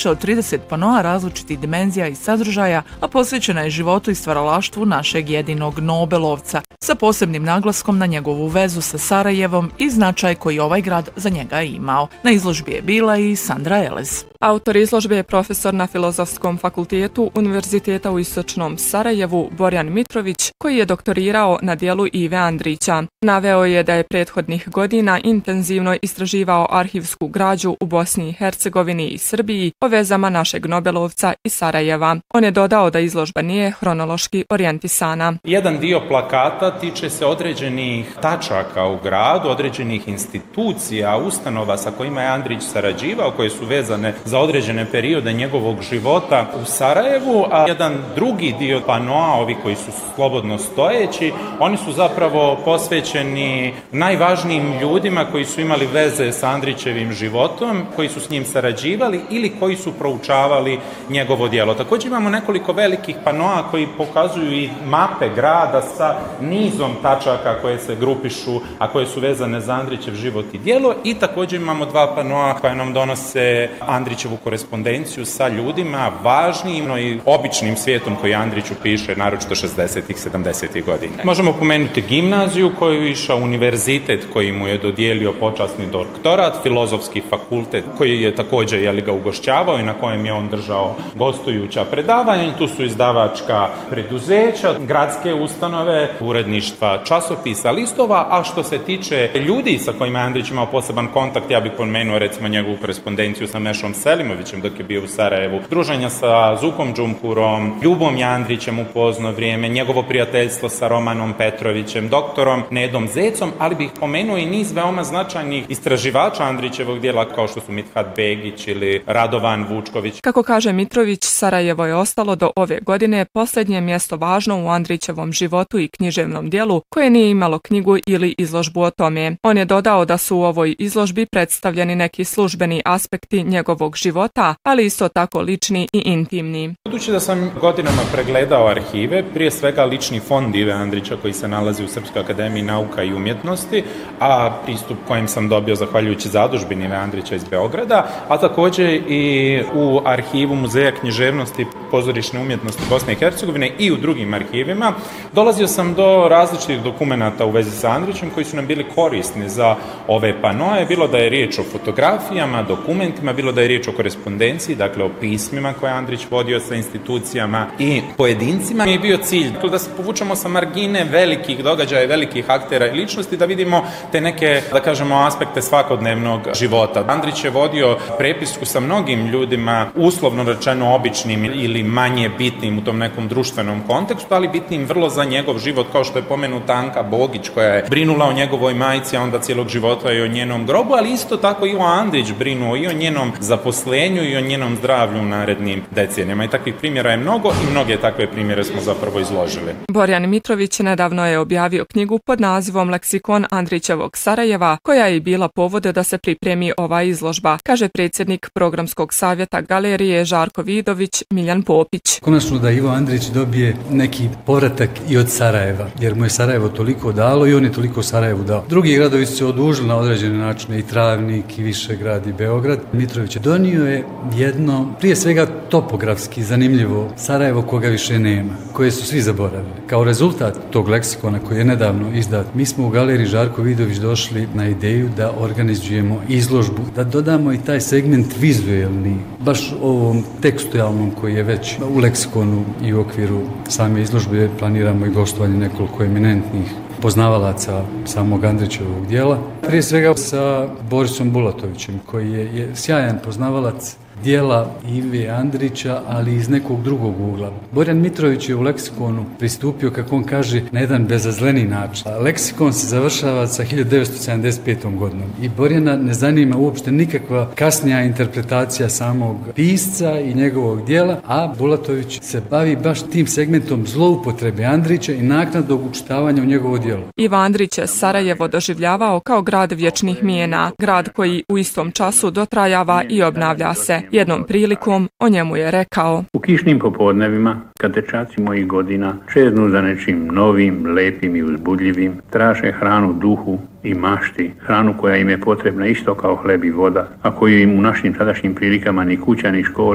više od 30 panoa različitih dimenzija i sadržaja, a posvećena je životu i stvaralaštvu našeg jedinog Nobelovca, sa posebnim naglaskom na njegovu vezu sa Sarajevom i značaj koji ovaj grad za njega imao. Na izložbi je bila i Sandra Elez. Autor izložbe je profesor na Filozofskom fakultetu Univerziteta u Istočnom Sarajevu Borjan Mitrović, koji je doktorirao na djelu Ive Andrića. Naveo je da je prethodnih godina intenzivno istraživao arhivsku građu u Bosni i Hercegovini i Srbiji o vezama našeg Nobelovca i Sarajeva. On je dodao da izložba nije hronološki orijentisana. Jedan dio plakata tiče se određenih tačaka u gradu, određenih institucija, ustanova sa kojima je Andrić sarađivao, koje su vezane za određene periode njegovog života u Sarajevu, a jedan drugi dio panoa, ovi koji su slobodno stojeći, oni su zapravo posvećeni najvažnijim ljudima koji su imali veze sa Andrićevim životom, koji su s njim sarađivali ili koji su proučavali njegovo djelo. Također imamo nekoliko velikih panoa koji pokazuju i mape grada sa nizom tačaka koje se grupišu, a koje su vezane za Andrićev život i djelo, i također imamo dva panoa koja nam donose Andrićevu korespondenciju sa ljudima važnim i običnim svijetom koji Andriću piše, naročito 60-ih, 70-ih godina. Možemo pomenuti gimnaziju koju je išao, univerzitet koji mu je dodijelio počasni doktorat, Filozofski fakultet koji je također ga ugošćavao i na kojem je on držao gostujuća predavanja. Tu su izdavačka preduzeća, gradske ustanove, uredništva časopisa, listova, a što se tiče ljudi sa kojima je Andrić imao poseban kontakt, ja bih pomenuo recimo njegovu korespondenciju sa Mešom Selimovićem dok je bio u Sarajevu, druženja sa Zukom Džumhurom, Ljubom Jandrićem u pozno vrijeme, njegovo prijateljstvo sa Romanom Petrovićem, doktorom Nedom Zecom, ali bih pomenuo i niz veoma značajnih istraživača Andrićevog djela kao što su Mithat Begić ili Radovan Vučković. Kako kaže Mitrović, Sarajevo je ostalo do ove godine posljednje mjesto važno u Andrićevom životu i književnom djelu koje nije imalo knjigu ili izložbu o tome. On je dodao da su u ovoj izložbi predstavljeni neki službeni aspekti njegovog života, ali isto tako lični i intimni. Budući da sam godinama pregledao arhive, prije svega lični fond Ive Andrića koji se nalazi u Srpskoj akademiji nauka i umjetnosti, a pristup kojem sam dobio zahvaljujući zadužbini Ive Andrića iz Beograda, a također i u arhivu Muzeja književnosti i pozorišne umjetnosti Bosne i Hercegovine i u drugim arhivima, dolazio sam do različitih dokumenata u vezi sa Andrićem koji su nam bili korisni za ove panoe, bilo da je riječ o fotografijama, dokumentima, bilo da je riječ o korespondenciji, dakle o pismima koje je Andrić vodio sa institucijama i pojedincima. Mi je bio cilj da se povučemo sa margine velikih događaja, velikih aktera i ličnosti, da vidimo te neke, da kažemo, aspekte svakodnevnog života. Andrić je vodio prepisku sa mnogim ljudima, uslovno rečeno običnim ili manje bitnim u tom nekom društvenom kontekstu, ali bitnim vrlo za njegov život, kao što je pomenuta Anka Bogić koja je brinula o njegovoj majci, a onda cijelog života i o njenom grobu, ali isto tako i o Andrić brinuo i o njenom zaposlenju i o njenom zdravlju u narednim decenijama. I takvih primjera je mnogo i mnoge takve primjere smo zapravo izložili. Borjan Mitrović nedavno je objavio knjigu pod nazivom Leksikon Andrićevog Sarajeva, koja je bila povod da se pripremi ova izložba, kaže predsjednik programskog savjeta galerije Žarko Vidović Miljan Popić. Konačno da Ivo Andrić dobije neki povratak i od Sarajeva, jer mu je Sarajevo toliko dalo i on je toliko Sarajevu dao. Drugi gradovi su se odužili na određene načine, i Travnik, i Višegrad, i Beograd. Mitrović donio je jedno, prije svega topografski zanimljivo Sarajevo koga više nema, koje su svi zaboravili. Kao rezultat tog leksikona koji je nedavno izdat, mi smo u galeriji Žarko Vidović došli na ideju da organizujemo izložbu, da dodamo i taj segment vizuelni, baš ovom tekstualnom koji je već u leksikonu i u okviru same izložbe. Planiramo i gostovanje nekoliko eminentnih poznavalaca samog Andrićevog djela. Prije svega sa Borisom Bulatovićem, koji je sjajan poznavalac djela Ive Andrića, ali iz nekog drugog ugla. Borjan Mitrović je u leksikonu pristupio, kako on kaže, na jedan bezazleni način. Leksikon se završava sa 1975. godinom i Borjana ne zanima uopšte nikakva kasnija interpretacija samog pisca i njegovog djela, a Bulatović se bavi baš tim segmentom zloupotrebe Andrića i naknadnog učitavanja u njegovo djelo. Ivo Andrić je Sarajevo doživljavao kao grad vječnih mijena, grad koji u istom času dotrajava i obnavlja se. Jednom prilikom o njemu je rekao: U kišnim popodnevima, kad dečaci mojih godina čeznu za nečim novim, lepim i uzbudljivim, traže hranu duhu i mašti, hranu koja im je potrebna isto kao hleb i voda, a koju im u našim sadašnjim prilikama ni kuća ni škola